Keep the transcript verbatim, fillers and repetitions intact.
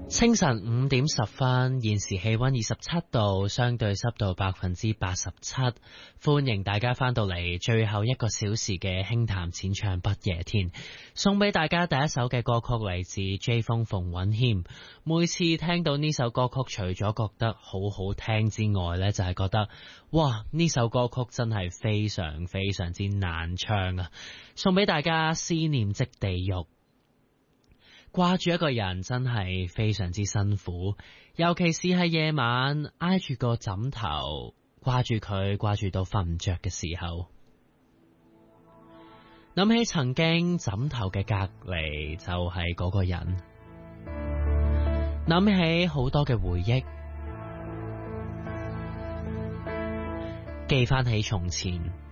清晨五點十分，現時氣溫二十七度，相對濕度百分之八十七。歡迎大家翻到嚟最後一個小時嘅輕談淺唱不夜天，送俾大家第一首嘅歌曲嚟自 J 風馮允謙。每次聽到呢首歌曲，除咗覺得好好聽之外呢，就係覺得哇，呢首歌曲真係非常非常之難唱啊！送俾大家思念即地獄。掛住一個人真係非常之辛苦，尤其是係夜晚挨住個枕頭，掛住佢，掛住到瞓唔着嘅時候，諗起曾經枕頭嘅隔離就係嗰個人，諗起好多嘅回憶，記翻起從前，